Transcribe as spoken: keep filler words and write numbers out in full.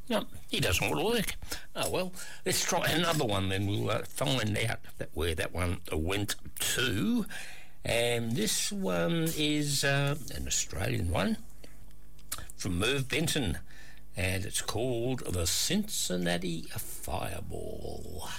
No, he doesn't want to work. Oh, well, let's try another one then. We'll uh, find out that where that one went to. And this one is uh, an Australian one from Merv Benton, and it's called The Cincinnati Fireball.